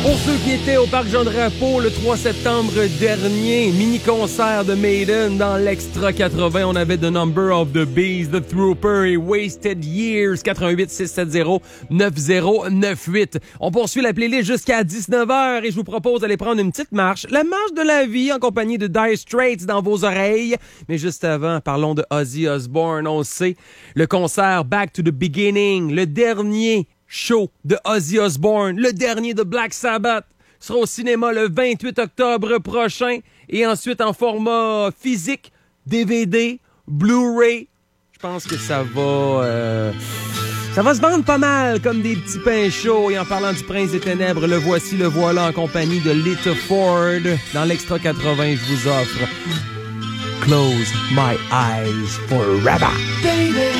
Pour ceux qui étaient au Parc Jean-Drapeau le 3 septembre dernier, mini-concert de Maiden dans l'Extra 80, on avait The Number of the Beast, The Trooper et Wasted Years, 88 670 9098. On poursuit la playlist jusqu'à 19h et je vous propose d'aller prendre une petite marche, la marche de la vie en compagnie de Dire Straits dans vos oreilles. Mais juste avant, parlons de Ozzy Osbourne, on le sait, le concert Back to the Beginning, le dernier show de Ozzy Osbourne, le dernier de Black Sabbath, sera au cinéma le 28 octobre prochain et ensuite en format physique, DVD, Blu-ray. Je pense que ça va se vendre pas mal comme des petits pains chauds. Et en parlant du Prince des Ténèbres, le voici, le voilà en compagnie de Lita Ford. Dans l'Extra 80, je vous offre Close My Eyes Forever. Baby.